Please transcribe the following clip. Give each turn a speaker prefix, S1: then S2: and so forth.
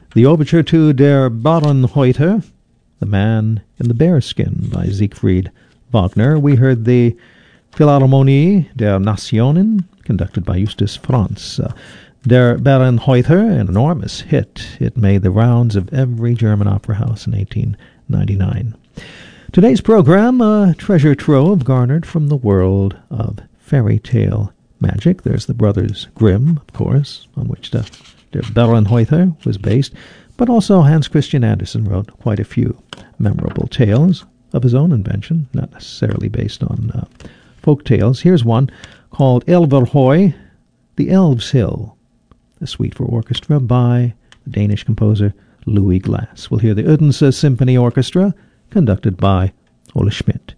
S1: The overture to Der Bauernhäuter, The Man in the Bearskin by Siegfried Wagner. We heard the Philharmonie der Nationen, conducted by Justus Franz. Der Bauernhäuter, an enormous hit. It made the rounds of every German opera house in 1899. Today's program, a treasure trove garnered from the world of fairy tale magic. There's the Brothers Grimm, of course, on which Der Bauernhäuter was based, but also Hans Christian Andersen wrote quite a few memorable tales of his own invention, not necessarily based on folk tales. Here's one called Elverhøy, The Elves' Hill, a suite for orchestra by the Danish composer Louis Glass. We'll hear the Odense Symphony Orchestra, conducted by Ole Schmidt.